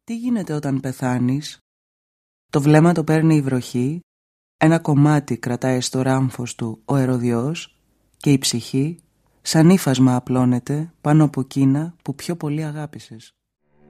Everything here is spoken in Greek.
Τι γίνεται όταν πεθάνεις? Το βλέμμα το παίρνει η βροχή, ένα κομμάτι κρατάει στο ράμφος του ο ερωδιός και η ψυχή σαν ύφασμα απλώνεται πάνω από εκείνα που πιο πολύ αγάπησες.